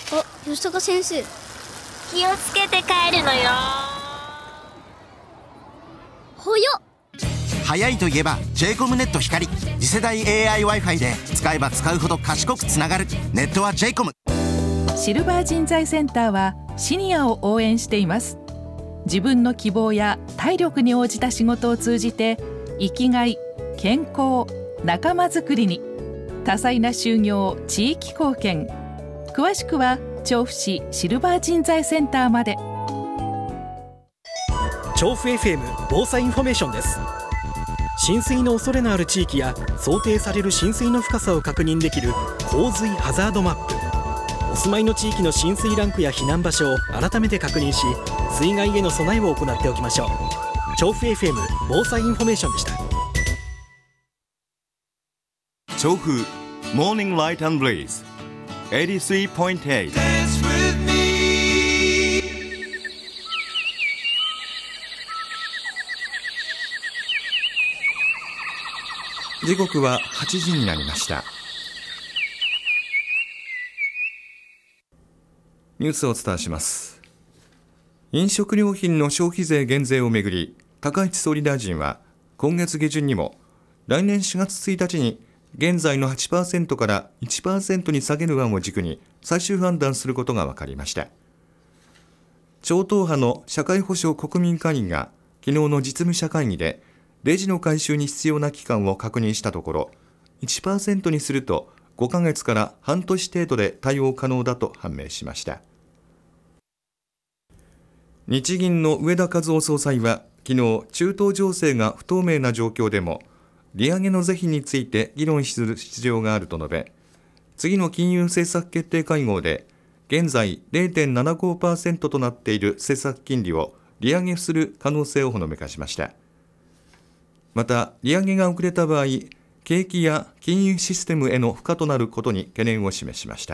吉高先生。 気をつけて帰るのよ。 ほよっ。 早いといえば J コムネット光、次世代 AI Wi-Fi で使えば使うほど賢くつながる。ネットは J コム。 シルバー人材センターはシニアを応援しています。自分の希望や体力に応じた仕事を通じて生きがい、健康、仲間づくりに多彩な就業、地域貢献。詳しくは調布市シルバー人材センターまで。 調布 FM 防災インフォメーションです。浸水の恐れのある地域や想定される浸水の深さを確認できる洪水ハザードマップ。お住まいの地域の浸水ランクや避難場所を改めて確認し、水害への備えを行っておきましょう。調布 FM 防災インフォメーションでした。 調布モーニングライト&ブレイズ 83.8。 時刻は8時になりました。ニュースをお伝えします。飲食料品の消費税減税をめぐり、高市総理大臣は今月下旬にも来年4月1日に現在の 8% から 1% に下げる案を軸に最終判断することが分かりました。超党派の社会保障国民会議が昨日の実務者会議でレジの回収に必要な期間を確認したところ、 1% にすると5ヶ月から半年程度で対応可能だと判明しました。日銀の植田和男総裁は昨日、中東情勢が不透明な状況でも利上げの是非について議論する必要があると述べ、次の金融政策決定会合で現在 0.75% となっている政策金利を利上げする可能性をほのめかしました。また、利上げが遅れた場合、景気や金融システムへの負荷となることに懸念を示しました。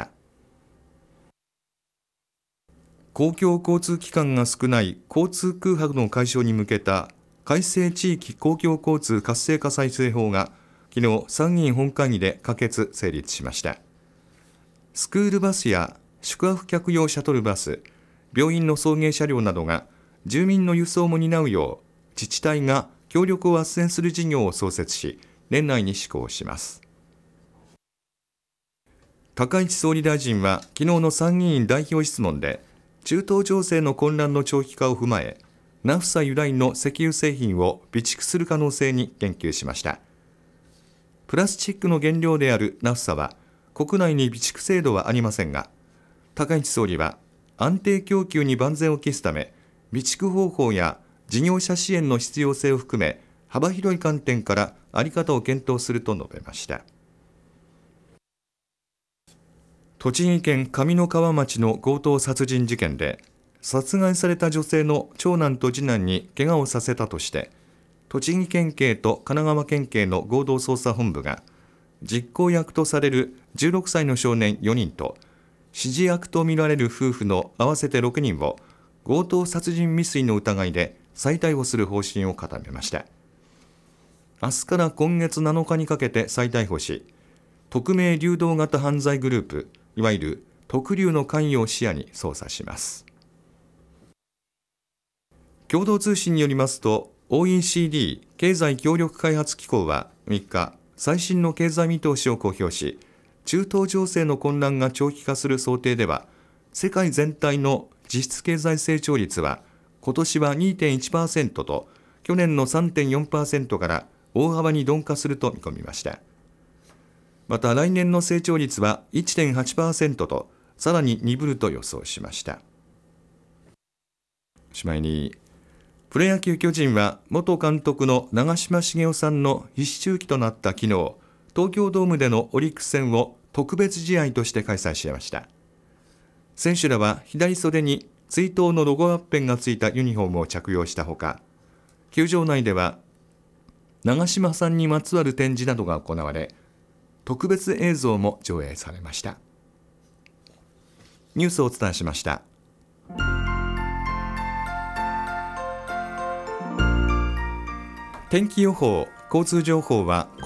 公共交通機関が少ない交通空白の解消に向けた改正地域公共交通活性化再生法が昨日参議院本会議で可決・成立しました。スクールバスや宿泊客用シャトルバス、病院の送迎車両などが住民の輸送も担うよう自治体が協力を斡旋する事業を創設し、年内に施行します。高市総理大臣は昨日の参議院代表質問で、中東情勢の混乱の長期化を踏まえ、ナフサ由来の石油製品を備蓄する可能性に言及しました。プラスチックの原料であるナフサは国内に備蓄制度はありませんが、高市総理は安定供給に万全を期すため、備蓄方法や事業者支援の必要性を含め幅広い観点から在り方を検討すると述べました。栃木県上三川町の強盗殺人事件で、殺害された女性の長男と次男に怪我をさせたとして、栃木県警と神奈川県警の合同捜査本部が実行役とされる16歳の少年4人と指示役とみられる夫婦の合わせて6人を強盗殺人未遂の疑いで再逮捕する方針を固めました。明日から今月7日にかけて再逮捕し、匿名流動型犯罪グループ、いわゆる特流の関与を視野に捜査します。共同通信によりますと、 OECD 経済協力開発機構は3日、最新の経済見通しを公表し、中東情勢の混乱が長期化する想定では、世界全体の実質経済成長率は今年は 2.1% と去年の 3.4% から大幅に鈍化すると見込みました。また来年の成長率は 1.8% とさらに鈍ると予想しました。おしまいに、プロ野球巨人は元監督の長嶋茂雄さんの必周期となった昨日、東京ドームでのオリックス戦を特別試合として開催しました。選手らは左袖に追悼のロゴワッペンがついたユニフォームを着用したほか、球場内では長嶋さんにまつわる展示などが行われ、特別映像も上映されました。ニュースをお伝えしました。天気予報、交通情報は